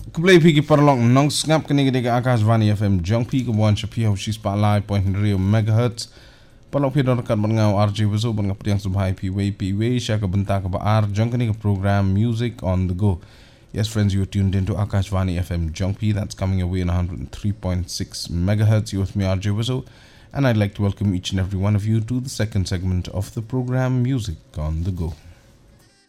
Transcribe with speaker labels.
Speaker 1: Kublai piki parlong nong ngap kini kini Akashvani FM jong pi ke buan shapi ho shi spotlight point rio megahertz parlong pi don kan ngau RJ Wazo ban ngap yang subhai pi we sha ka benta ka bar jong kini program music on the go. Yes friends, you are tuned into Akashvani FM jong pi, that's coming away in 103.6 megahertz. You with me RJ Wazo, and I'd like to welcome each and every one of you to the second segment of the program music on the go.